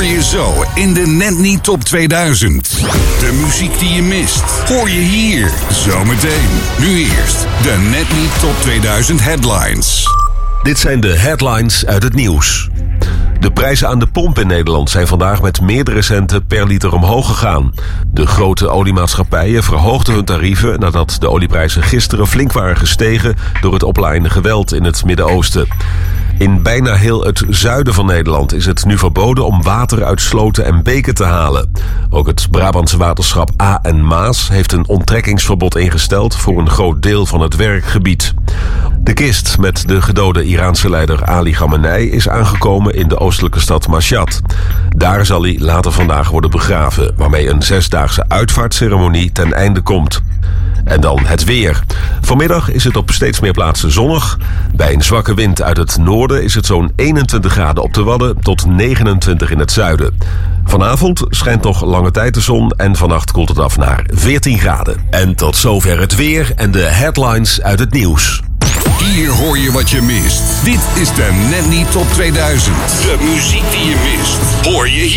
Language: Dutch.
hoor je zo in de Net Niet Top 2000. De muziek die je mist, hoor je hier zometeen. Nu eerst de Net Niet Top 2000 headlines. Dit zijn de headlines uit het nieuws. De prijzen aan de pomp in Nederland zijn vandaag met meerdere centen per liter omhoog gegaan. De grote oliemaatschappijen verhoogden hun tarieven nadat de olieprijzen gisteren flink waren gestegen door het oplaaiende geweld in het Midden-Oosten. In bijna heel het zuiden van Nederland is het nu verboden om water uit sloten en beken te halen. Ook het Brabantse waterschap Aa en Maas heeft een onttrekkingsverbod ingesteld voor een groot deel van het werkgebied. De kist met de gedode Iraanse leider Ali Khamenei is aangekomen in de oostelijke stad Mashhad. Daar zal hij later vandaag worden begraven, waarmee een 6-daagse uitvaartceremonie ten einde komt. En dan het weer. Vanmiddag is het op steeds meer plaatsen zonnig. Bij een zwakke wind uit het noorden is het zo'n 21 graden op de Wadden tot 29 in het zuiden. Vanavond schijnt nog lange tijd de zon en vannacht koelt het af naar 14 graden. En tot zover het weer en de headlines uit het nieuws. Hier hoor je wat je mist. Dit is de Net Niet Top 2000. De muziek die je mist, hoor je hier.